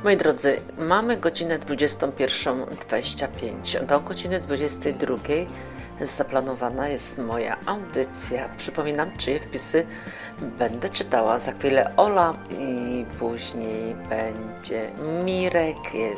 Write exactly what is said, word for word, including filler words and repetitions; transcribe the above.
Moi drodzy, mamy godzinę dwudziestą pierwszą dwadzieścia pięć. Do godziny dwudziestej drugiej zaplanowana jest moja audycja. Przypominam, czyje wpisy będę czytała. Za chwilę Ola i później będzie Mirek. Jest